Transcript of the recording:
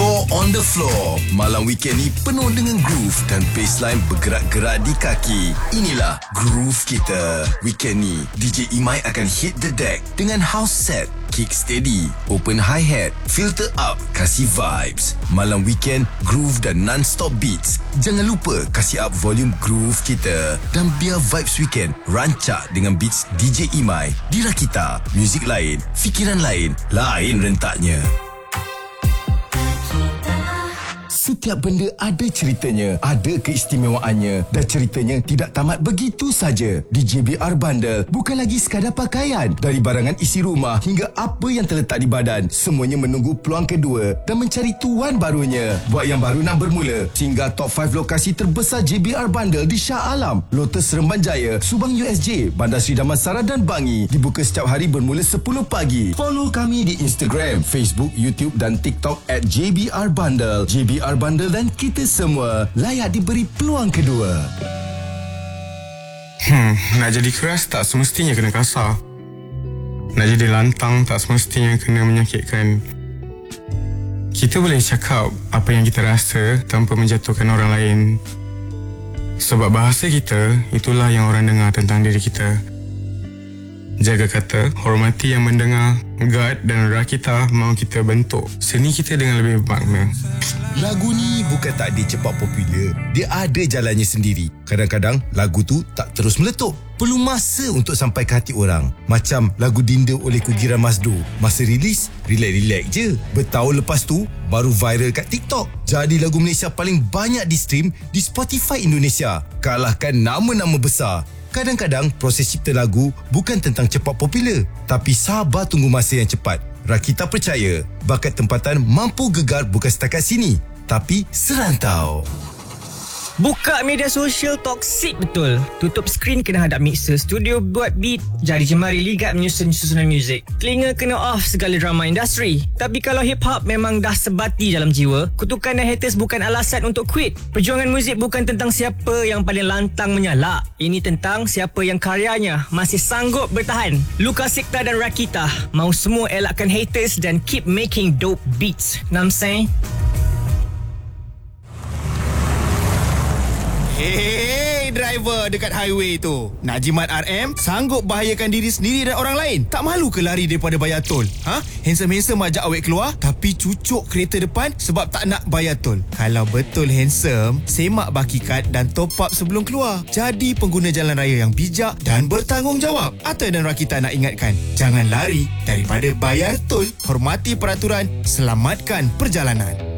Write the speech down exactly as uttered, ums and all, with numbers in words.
Four on the floor. Malam weekend ni penuh dengan groove dan bassline bergerak-gerak di kaki. Inilah groove kita. Weekend ni D J Imai akan hit the deck dengan house set, kick steady, open hi-hat, filter up, kasih vibes. Malam weekend, groove dan non-stop beats. Jangan lupa kasih up volume groove kita dan biar vibes weekend rancak dengan beats D J Imai di Rakita. Muzik lain, fikiran lain, lain rentaknya. Setiap benda ada ceritanya, ada keistimewaannya dan ceritanya tidak tamat begitu saja. Di J B R Bundle bukan lagi sekadar pakaian. Dari barangan isi rumah hingga apa yang terletak di badan, semuanya menunggu peluang kedua dan mencari tuan barunya. Buat yang baru nak bermula, singgah top lima lokasi terbesar J B R Bundle di Shah Alam, Lotus Seremban Jaya, Subang U S J, Bandar Seri Damansara dan Bangi. Dibuka setiap hari bermula sepuluh pagi. Follow kami di Instagram, Facebook, YouTube dan TikTok at J B R Bundle. J B R Bundle dan kita semua layak diberi peluang kedua. Hmm, nak jadi keras tak semestinya kena kasar. Nak jadi lantang tak semestinya kena menyakitkan. Kita boleh cakap apa yang kita rasa tanpa menjatuhkan orang lain. Sebab bahasa kita, itulah yang orang dengar tentang diri kita. Jaga kata, hormati yang mendengar. Guard dan Rakita mahu kita bentuk seni kita dengan lebih bermakna. Lagu ni bukan tak ada cepat popular. Dia ada jalannya sendiri. Kadang-kadang lagu tu tak terus meletup. Perlu masa untuk sampai ke hati orang. Macam lagu Dinda oleh Kugiran Masdo. Masa rilis, relax-relax je. Bertahun lepas tu, baru viral kat TikTok. Jadi lagu Malaysia paling banyak di stream di Spotify Indonesia. Kalahkan nama-nama besar. Kadang-kadang proses cipta lagu bukan tentang cepat popular, tapi sabar tunggu masa yang cepat. Rakita percaya, bakat tempatan mampu gegar bukan setakat sini, tapi serantau. Buka media sosial toksik betul. Tutup skrin kena hadap mixer, studio buat beat, jari jemari ligat menyusun susunan muzik. Telinga kena off segala drama industri. Tapi kalau hip hop memang dah sebati dalam jiwa, kutukan dan haters bukan alasan untuk quit. Perjuangan muzik bukan tentang siapa yang paling lantang menyalak. Ini tentang siapa yang karyanya masih sanggup bertahan. Luka Sikta dan Rakita mau semua elakkan haters dan keep making dope beats. Namsay. Hei, driver dekat highway tu. Nak jimat R M, sanggup bahayakan diri sendiri dan orang lain. Tak malu ke lari daripada bayar tol? Ha? Handsome-handsome ajak awet keluar, tapi cucuk kereta depan sebab tak nak bayar tol. Kalau betul handsome, semak baki kad dan top up sebelum keluar. Jadi pengguna jalan raya yang bijak dan bertanggungjawab. Atta dan Rakita nak ingatkan, jangan lari daripada bayar tol. Hormati peraturan, selamatkan perjalanan.